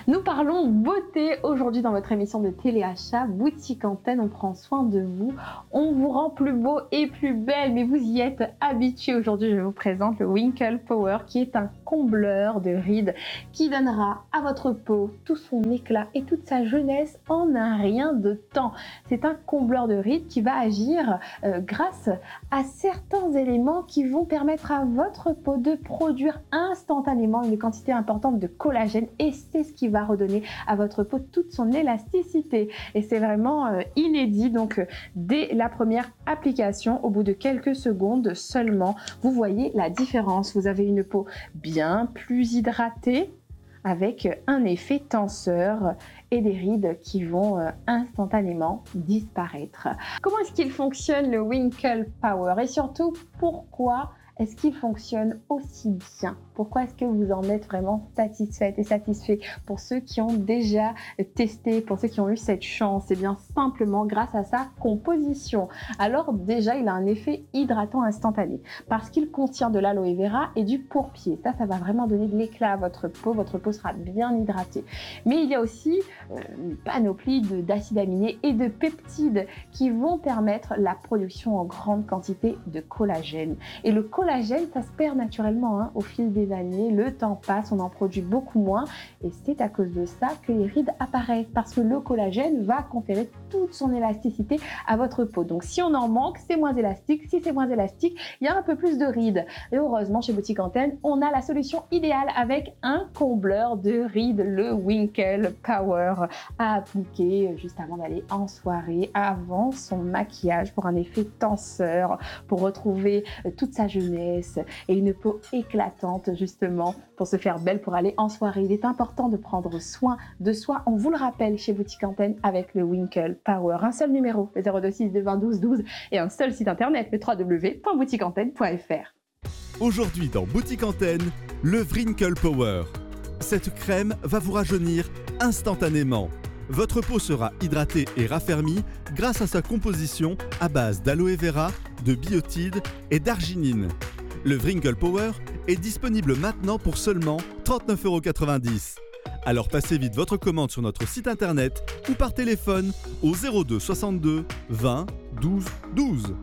Nous parlons beauté aujourd'hui dans votre émission de téléachat Boutique Antenne. On prend soin de vous, on vous rend plus beau et plus belle, mais vous y êtes habitués. Aujourd'hui, je vous présente le Winkle Power qui est un combleur de rides qui donnera à votre peau tout son éclat et toute sa jeunesse en un rien de temps. C'est un combleur de rides qui va agir grâce à certains éléments qui vont permettre à votre peau de produire instantanément une quantité importante de collagène, et c'est ce qui va redonner à votre peau toute son élasticité. Et c'est vraiment inédit. Donc dès la première application, au bout de quelques secondes seulement, vous voyez la différence. Vous avez une peau bien plus hydratée, avec un effet tenseur et des rides qui vont instantanément disparaître. Comment est-ce qu'il fonctionne le Winkle Power, et surtout pourquoi est-ce qu'il fonctionne aussi bien? Pourquoi est-ce que vous en êtes vraiment satisfaite et satisfait? Pour ceux qui ont déjà testé, pour ceux qui ont eu cette chance, c'est bien simplement grâce à sa composition. Alors déjà, il a un effet hydratant instantané parce qu'il contient de l'aloe vera et du pourpier. Ça va vraiment donner de l'éclat à votre peau sera bien hydratée. Mais il y a aussi une panoplie d'acides aminés et de peptides qui vont permettre la production en grande quantité de collagène. Et le collagène, ça se perd naturellement au fil des années, le temps passe, on en produit beaucoup moins, et c'est à cause de ça que les rides apparaissent, parce que le collagène va conférer toute son élasticité à votre peau. Donc si on en manque, c'est moins élastique. Si c'est moins élastique, il y a un peu plus de rides. Et heureusement, chez Boutique Antenne, on a la solution idéale avec un combleur de rides, le Winkle Power, à appliquer juste avant d'aller en soirée, avant son maquillage, pour un effet tenseur, pour retrouver toute sa jeunesse et une peau éclatante, justement pour se faire belle pour aller en soirée. Il est important de prendre soin de soi. On vous le rappelle chez Boutique Antenne avec le Winkle Power. Un seul numéro, le 026 20 12 12, et un seul site internet, le www.boutiqueantenne.fr. Aujourd'hui dans Boutique Antenne, le Winkle Power. Cette crème va vous rajeunir instantanément. Votre peau sera hydratée et raffermie grâce à sa composition à base d'aloe vera, de biotides et d'arginine. Le Winkle Power est disponible maintenant pour seulement 39,90 €. Alors passez vite votre commande sur notre site internet ou par téléphone au 02 62 20 12 12.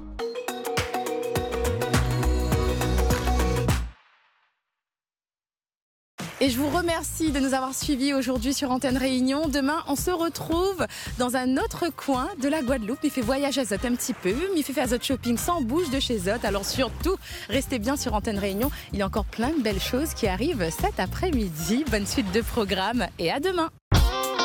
Et je vous remercie de nous avoir suivis aujourd'hui sur Antenne Réunion. Demain, on se retrouve dans un autre coin de la Guadeloupe. Il fait voyage à Zot un petit peu, mais il fait faire Zot shopping sans bouge de chez Zot. Alors surtout, restez bien sur Antenne Réunion. Il y a encore plein de belles choses qui arrivent cet après-midi. Bonne suite de programme et à demain.